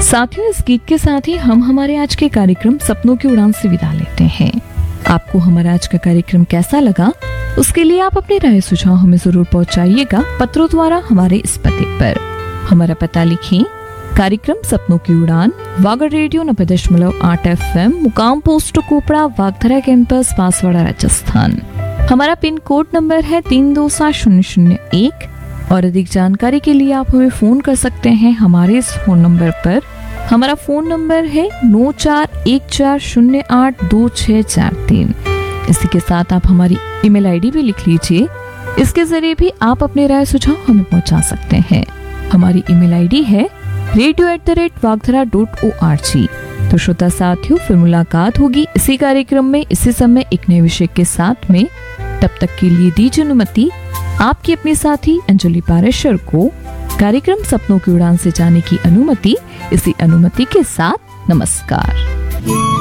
साथियों, इस गीत के साथ ही हम हमारे आज के कार्यक्रम सपनों की उड़ान से विदा लेते हैं। आपको हमारा आज का कार्यक्रम कैसा लगा, उसके लिए आप अपने राय सुझाव हमें जरूर पहुंचाइएगा पत्रों द्वारा हमारे इस पते पर। हमारा पता लिखें, कार्यक्रम सपनों की उड़ान, वागड़ रेडियो 90.8 FM, मुकाम पोस्ट कोपड़ा, वागधरा कैंपस, बांसवाड़ा, राजस्थान। हमारा पिन कोड नंबर है 327001। और अधिक जानकारी के लिए आप हमें फोन कर सकते हैं हमारे इस फोन नंबर पर। हमारा फोन नंबर है 9414082643। इसी के साथ आप हमारी ईमेल आईडी भी लिख लीजिए, इसके जरिए भी आप अपने राय सुझाव हमें पहुंचा सकते हैं। हमारी ईमेल आईडी है radio@wagdhara.org। तो श्रोता साथियों, फिर मुलाकात होगी इसी कार्यक्रम में इसी समय एक नए विषय के साथ में। तब तक के लिए दीजिए अनुमति आपकी अपनी साथी अंजलि पारेशर को कार्यक्रम सपनों की उड़ान से जाने की अनुमति। इसी अनुमति के साथ नमस्कार।